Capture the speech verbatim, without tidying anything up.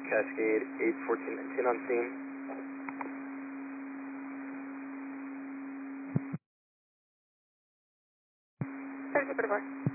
Cascade eight fourteen nineteen on scene. thirty Super Boy.